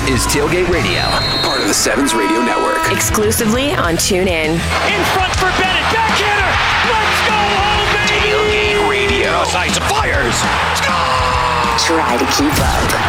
is Tailgate Radio, part of the Sevens Radio Network. Exclusively on TuneIn. In front for Bennett. Backhander. Let's go home, baby. Tailgate Radio. Sights and fires. Score! Try to keep up.